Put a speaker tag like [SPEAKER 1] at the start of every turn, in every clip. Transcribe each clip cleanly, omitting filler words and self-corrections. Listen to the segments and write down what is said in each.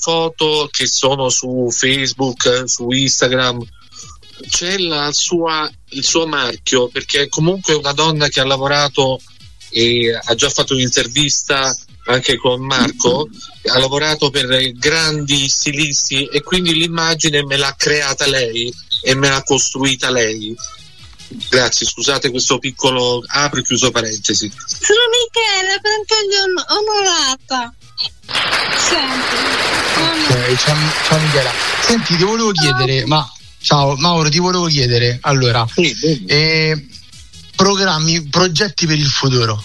[SPEAKER 1] foto che sono su Facebook, su Instagram, c'è il suo marchio, perché è comunque una donna che ha lavorato e ha già fatto un'intervista anche con Marco, ha lavorato per grandi stilisti e quindi l'immagine me l'ha creata lei e me l'ha costruita lei. Grazie, scusate questo piccolo apro e chiuso parentesi.
[SPEAKER 2] Sono Michele, Onorata.
[SPEAKER 3] Ok, ciao Michela. Senti, ti volevo chiedere, ciao Mauro, ti volevo chiedere, allora, progetti per il futuro?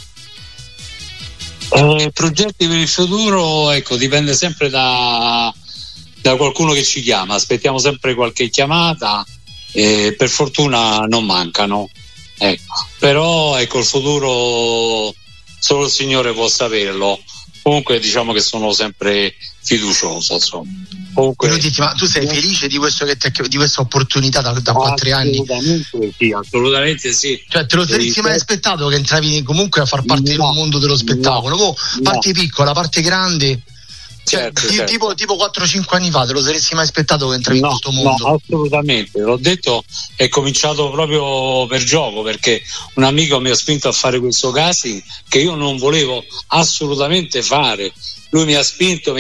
[SPEAKER 4] Progetti per il futuro, ecco, dipende sempre da qualcuno che ci chiama, aspettiamo sempre qualche chiamata. Per fortuna non mancano, ecco. Però ecco, il futuro solo il Signore può saperlo. Comunque diciamo che sono sempre fiducioso, insomma. Comunque,
[SPEAKER 3] ma tu sei felice di questo di questa opportunità da 4 anni?
[SPEAKER 4] Assolutamente sì.
[SPEAKER 3] Cioè, te lo saresti mai aspettato che entravi comunque a far parte di un mondo dello spettacolo? Parte piccola, parte grande.
[SPEAKER 4] Certo.
[SPEAKER 3] Tipo 4-5 anni fa, te lo saresti mai aspettato che entravi in questo mondo?
[SPEAKER 4] No, assolutamente, l'ho detto, è cominciato proprio per gioco, perché un amico mi ha spinto a fare questo casting che io non volevo assolutamente fare. Lui mi ha spinto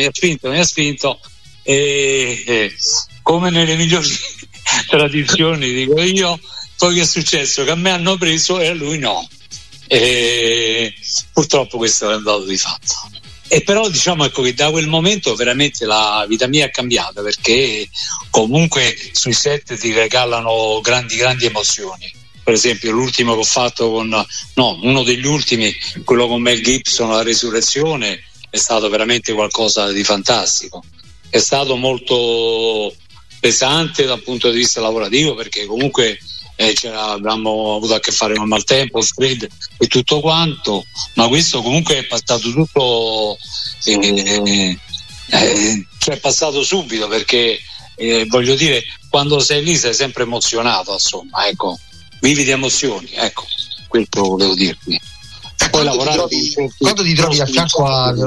[SPEAKER 4] e come nelle migliori tradizioni dico io, poi che è successo? Che a me hanno preso e a lui no, e purtroppo questo è andato di fatto. E però diciamo, ecco, che da quel momento veramente la vita mia è cambiata, perché comunque sui set ti regalano grandi emozioni. Per esempio l'ultimo che ho fatto uno degli ultimi, quello con Mel Gibson, La Resurrezione, è stato veramente qualcosa di fantastico. È stato molto pesante dal punto di vista lavorativo, perché comunque abbiamo avuto a che fare con maltempo, freddo e tutto quanto, ma questo comunque è passato tutto, cioè è passato subito, perché voglio dire, quando sei lì sei sempre emozionato, insomma, ecco, vivi di emozioni, ecco, questo volevo dirvi. Poi
[SPEAKER 3] quando ti trovi a fianco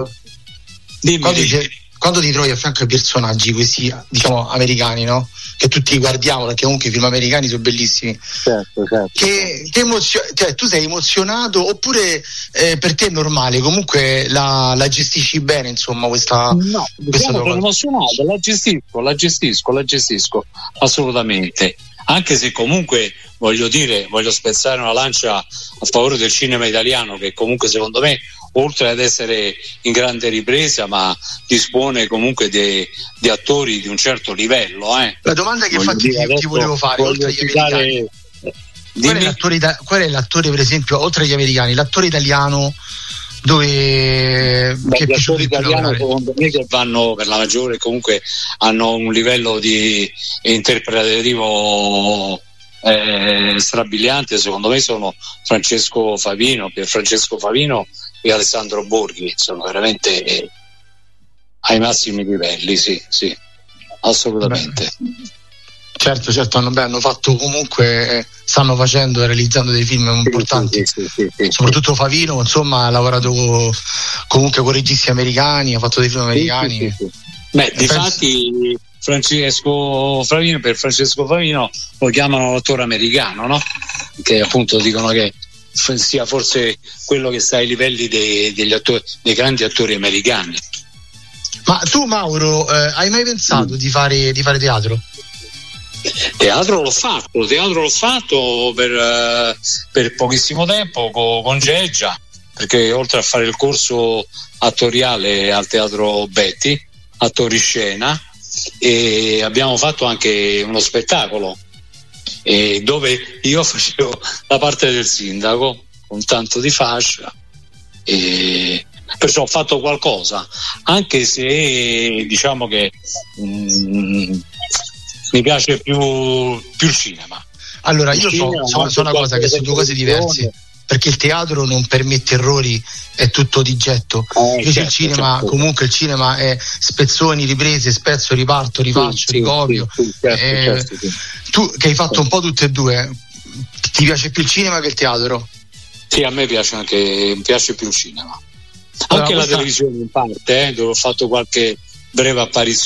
[SPEAKER 3] quando ti trovi a fianco ai personaggi questi, diciamo, americani, no? Che tutti guardiamo, perché comunque i film americani sono bellissimi.
[SPEAKER 4] Certo.
[SPEAKER 3] Che cioè, tu sei emozionato oppure per te è normale? Comunque la gestisci bene, insomma, questa
[SPEAKER 4] sono emozionato, la gestisco assolutamente. Anche se comunque voglio spezzare una lancia a favore del cinema italiano, che comunque secondo me, oltre ad essere in grande ripresa, ma dispone comunque di attori di un certo livello.
[SPEAKER 3] La domanda che infatti ti volevo fare, oltre agli americani, qual è l'attore, per esempio, oltre agli americani, l'attore italiano dove
[SPEAKER 4] gli attori italiani secondo me che vanno per la maggiore, comunque hanno un livello di interpretativo strabiliante, secondo me sono Francesco Favino e Alessandro Borghi, sono veramente ai massimi livelli, sì, assolutamente.
[SPEAKER 3] Certo, hanno fatto comunque, stanno facendo e realizzando dei film importanti, sì. Soprattutto Favino, insomma, ha lavorato comunque con registi americani, ha fatto dei film americani.
[SPEAKER 4] Sì. Beh, difatti Francesco Favino lo chiamano l'attore americano, no? Che appunto dicono che sia forse quello che sta ai livelli dei grandi attori americani.
[SPEAKER 3] Ma tu, Mauro, hai mai pensato di fare teatro?
[SPEAKER 4] Teatro l'ho fatto per pochissimo tempo con Geggia, perché oltre a fare il corso attoriale al Teatro Betti, attori scena, e abbiamo fatto anche uno spettacolo dove io facevo la parte del sindaco con tanto di fascia, e perciò ho fatto qualcosa, anche se diciamo che mi piace più il cinema.
[SPEAKER 3] Allora io so una cosa, che sono due cose diverse, perché il teatro non permette errori, è tutto di getto. Invece il cinema, comunque il cinema è spezzoni, riprese, spezzo, riparto, rifaccio, ricopio.
[SPEAKER 4] Certo.
[SPEAKER 3] Tu che hai fatto un po' tutte e due, ti piace più il cinema che il teatro?
[SPEAKER 4] Sì, a me piace più il cinema. Anche la televisione in parte, dove ho fatto qualche breve apparizione